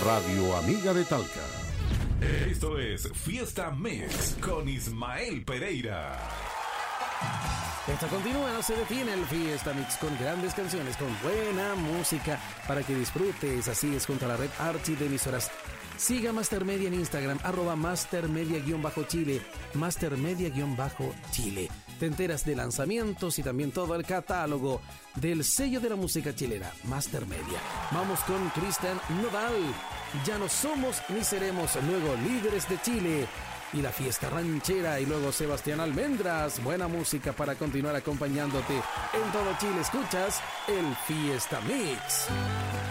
Radio Amiga de Talca. Esto es Fiesta Mix con Ismael Pereira. Esto continúa, no se detiene el Fiesta Mix con grandes canciones, con buena música para que disfrutes. Así es, junto a la red Archie de emisoras. Siga Mastermedia en Instagram, @Mastermedia_Chile, Mastermedia_Chile. Te enteras de lanzamientos y también todo el catálogo del sello de la música chilena, Mastermedia. Vamos con Cristian Nodal, Ya no somos ni seremos, luego Líderes de Chile y la Fiesta Ranchera, y luego Sebastián Almendras. Buena música para continuar acompañándote en todo Chile. Escuchas el Fiesta Mix.